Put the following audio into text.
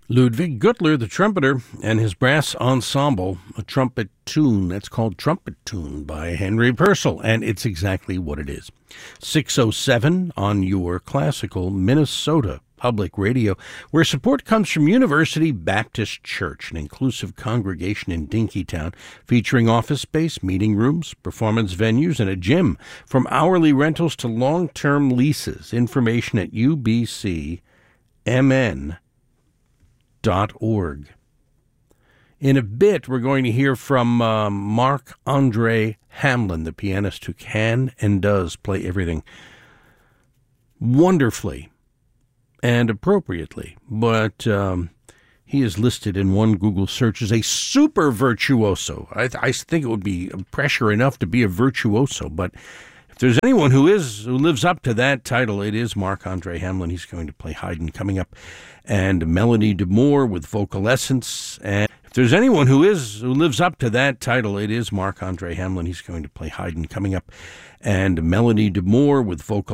Ludwig Gutler, the trumpeter, and his brass ensemble, a trumpet tune. That's called Trumpet Tune by Henry Purcell, and it's exactly what it is. 6:07 on your classical Minnesota Public Radio, where support comes from University Baptist Church, an inclusive congregation in Dinkytown, featuring office space, meeting rooms, performance venues, and a gym. From hourly rentals to long-term leases. Information at ubcmn.org. In a bit, we're going to hear from Marc-Andre Hamelin, the pianist who can and does play everything wonderfully and appropriately, but he is listed in one Google search as a super virtuoso. I think it would be pressure enough to be a virtuoso, but if there's anyone who lives up to that title, it is Marc-Andre Hamelin. He's going to play Haydn coming up, and Melanie DeMore with Vocal Essence. And if there's anyone who lives up to that title, it is Marc-Andre Hamelin. He's going to play Haydn coming up, and Melanie DeMore with Vocal